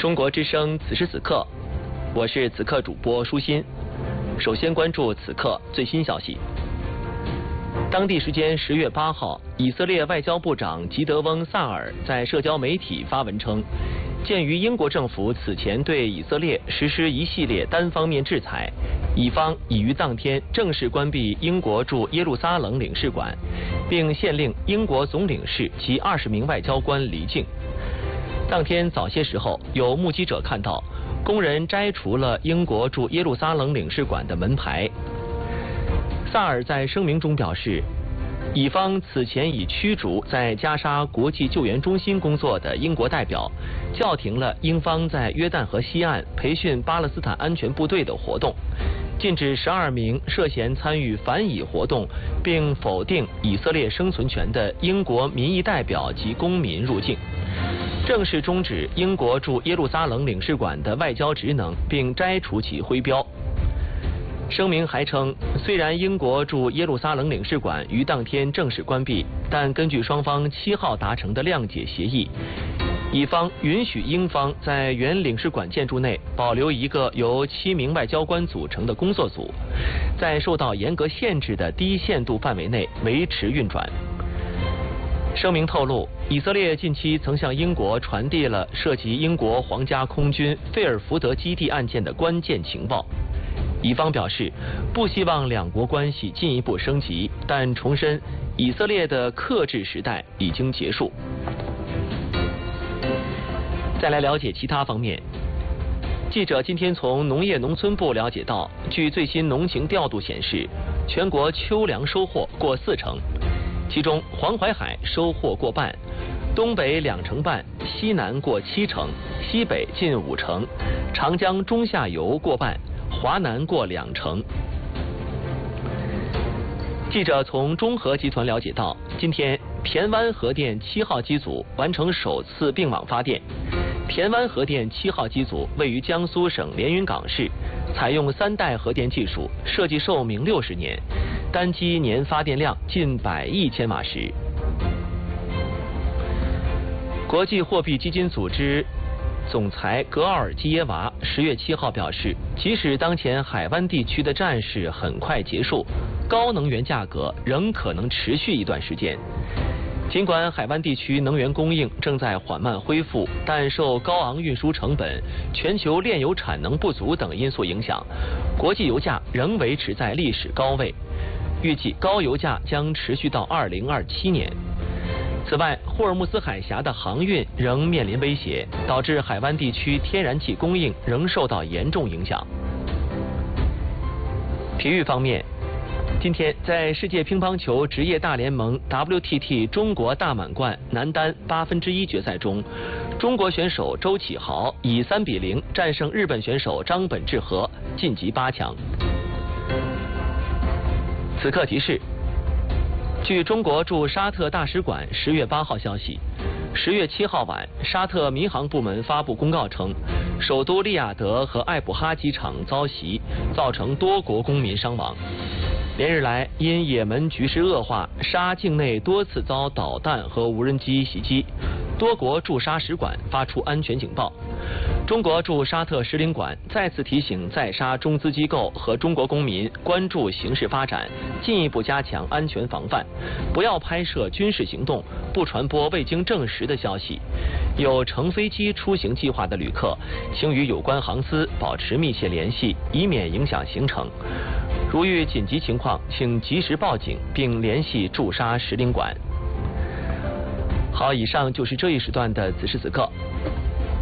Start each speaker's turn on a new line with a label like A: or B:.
A: 中国之声此时此刻，我是此刻主播舒心。首先关注此刻最新消息。当地时间10月8号，以色列外交部长吉德翁·萨尔在社交媒体发文称，鉴于英国政府此前对以色列实施一系列单方面制裁，以方已于当天正式关闭英国驻耶路撒冷领事馆，并限令英国总领事及20名外交官离境。当天早些时候，有目击者看到工人摘除了英国驻耶路撒冷领事馆的门牌。萨尔在声明中表示，以方此前已驱逐在加沙国际救援中心工作的英国代表，叫停了英方在约旦河西岸培训巴勒斯坦安全部队的活动，禁止12名涉嫌参与反以活动并否定以色列生存权的英国民意代表及公民入境，正式终止英国驻耶路撒冷领事馆的外交职能，并摘除其徽标。声明还称，虽然英国驻耶路撒冷领事馆于当天正式关闭，但根据双方7号达成的谅解协议，以方允许英方在原领事馆建筑内保留一个由7名外交官组成的工作组，在受到严格限制的低限度范围内维持运转。声明透露，以色列近期曾向英国传递了涉及英国皇家空军费尔福德基地案件的关键情报。以方表示，不希望两国关系进一步升级，但重申以色列的克制时代已经结束。再来了解其他方面。记者今天从农业农村部了解到，据最新农情调度显示，全国秋粮收获过40%，其中黄淮海收获过半，东北2成半，西南过7%，西北近5%，长江中下游过半，华南过2成。记者从中核集团了解到，今天田湾核电7号机组完成首次并网发电。田湾核电7号机组位于江苏省连云港市，采用3代核电技术，设计寿命60年，单机年发电量近100亿千瓦时。国际货币基金组织总裁格奥尔基耶娃10月7号表示，即使当前海湾地区的战事很快结束，高能源价格仍可能持续一段时间。尽管海湾地区能源供应正在缓慢恢复，但受高昂运输成本、全球炼油产能不足等因素影响，国际油价仍维持在历史高位，预计高油价将持续到2027年。此外，霍尔木兹海峡的航运仍面临威胁，导致海湾地区天然气供应仍受到严重影响。体育方面，今天在世界乒乓球职业大联盟 WTT 中国大满贯男单1/8决赛中，中国选手周启豪以3-0战胜日本选手张本智和，晋级8强。此刻提示，据中国驻沙特大使馆10月8号消息，10月7号晚，沙特民航部门发布公告称，首都利雅得和艾卜哈机场遭袭，造成多国公民伤亡。连日来，因也门局势恶化，沙境内多次遭导弹和无人机袭击，多国驻沙使馆发出安全警报。中国驻沙特使领馆再次提醒在沙中资机构和中国公民关注形势发展，进一步加强安全防范，不要拍摄军事行动，不传播未经证实的消息。有乘飞机出行计划的旅客，请与有关航司保持密切联系，以免影响行程。如遇紧急情况，请及时报警并联系驻沙使领馆。好，以上就是这一时段的此时此刻。